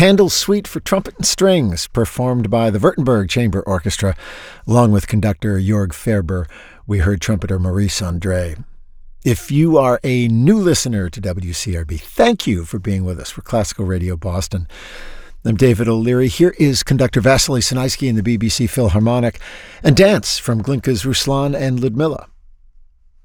Handel's Suite for Trumpet and Strings, performed by the Württemberg Chamber Orchestra, along with conductor Jörg Ferber. We heard trumpeter Maurice Andre. If you are a new listener to WCRB, thank you for being with us for Classical Radio Boston. I'm David O'Leary. Here is conductor Vasily Sinaisky in the BBC Philharmonic, and dance from Glinka's Ruslan and Ludmilla.